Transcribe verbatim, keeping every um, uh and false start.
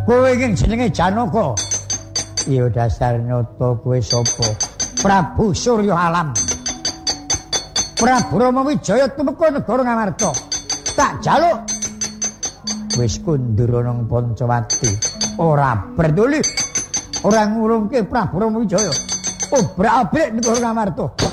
Kowe iki jenenge Janaka. Iya dasar nyoto kowe sapa? Prabu Surya Alam. Prabu Rama Wijaya tumeka negara Ngamarta. Tak jaluk wis kundur nang Pancawati. Ora peduli. Ora ngurungke Prabu Rama Wijaya. Obrak-abrik negara Ngamarta.